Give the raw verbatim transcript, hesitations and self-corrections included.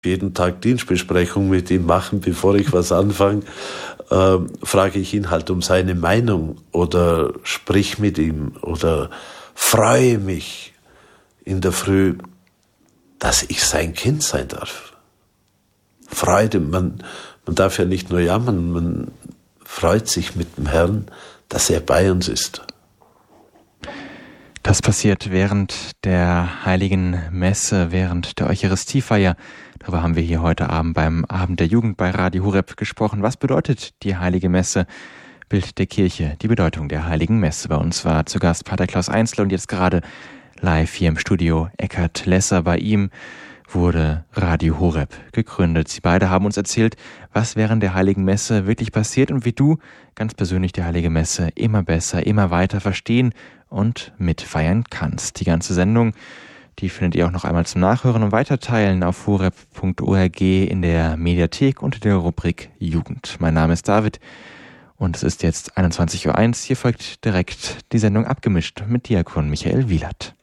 jeden Tag Dienstbesprechung mit ihm machen, bevor ich was anfange, äh, frage ich ihn halt um seine Meinung oder sprich mit ihm oder freue mich in der Früh, dass ich sein Kind sein darf. Freude, man, man darf ja nicht nur jammern, man freut sich mit dem Herrn, dass er bei uns ist. Das passiert während der Heiligen Messe, während der Eucharistiefeier. Darüber haben wir hier heute Abend beim Abend der Jugend bei Radio Horeb gesprochen. Was bedeutet die Heilige Messe? Bild der Kirche, die Bedeutung der Heiligen Messe. Bei uns war zu Gast Pater Klaus Einzler und jetzt gerade live hier im Studio Eckhard Lesser. Bei ihm wurde Radio Horeb gegründet. Sie beide haben uns erzählt, was während der Heiligen Messe wirklich passiert und wie du ganz persönlich die Heilige Messe immer besser, immer weiter verstehen und mitfeiern kannst. Die ganze Sendung, die findet ihr auch noch einmal zum Nachhören und Weiterteilen auf horeb punkt org in der Mediathek unter der Rubrik Jugend. Mein Name ist David und es ist jetzt einundzwanzig Uhr eins. Hier folgt direkt die Sendung Abgemischt mit Diakon Michael Wielert.